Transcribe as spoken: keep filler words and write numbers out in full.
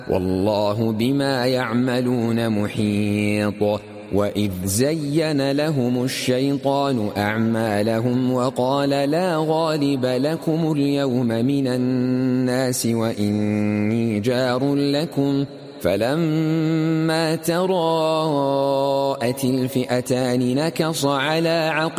والله بما يعملون محيط. وإذ زين لهم الشيطان أعمالهم وقال لا غالب لكم اليوم من الناس وإني جار لكم فلما تراءت الفئتان نكص على عقبيه